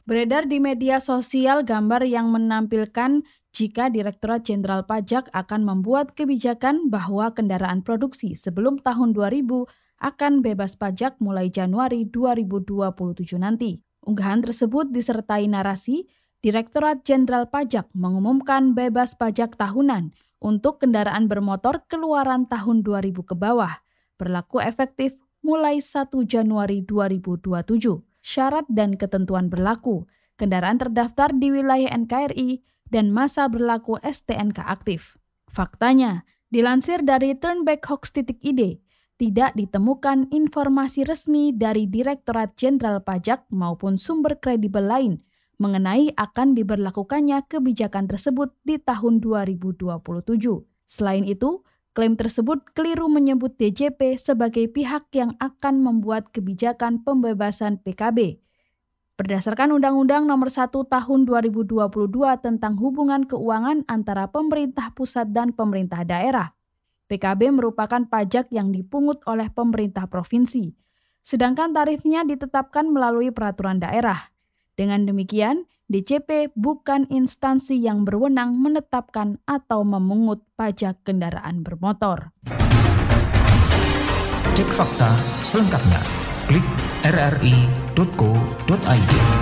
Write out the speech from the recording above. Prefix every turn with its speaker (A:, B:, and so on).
A: Beredar di media sosial gambar yang menampilkan jika Direktorat Jenderal Pajak akan membuat kebijakan bahwa kendaraan produksi sebelum tahun 2000 akan bebas pajak mulai Januari 2027 nanti. Unggahan tersebut disertai narasi, Direktorat Jenderal Pajak mengumumkan bebas pajak tahunan untuk kendaraan bermotor keluaran tahun 2000 ke bawah, berlaku efektif mulai 1 Januari 2027. Syarat dan ketentuan berlaku, kendaraan terdaftar di wilayah NKRI, dan masa berlaku STNK aktif. Faktanya, dilansir dari turnbackhoax.id, tidak ditemukan informasi resmi dari Direktorat Jenderal Pajak maupun sumber kredibel lain mengenai akan diberlakukannya kebijakan tersebut di tahun 2027. Selain itu, klaim tersebut keliru menyebut DJP sebagai pihak yang akan membuat kebijakan pembebasan PKB. Berdasarkan Undang-Undang Nomor 1 Tahun 2022 tentang hubungan keuangan antara pemerintah pusat dan pemerintah daerah, PKB merupakan pajak yang dipungut oleh pemerintah provinsi, sedangkan tarifnya ditetapkan melalui peraturan daerah. Dengan demikian, DJP bukan instansi yang berwenang menetapkan atau memungut pajak kendaraan bermotor.
B: Cek fakta selengkapnya. Klik rri.co.id.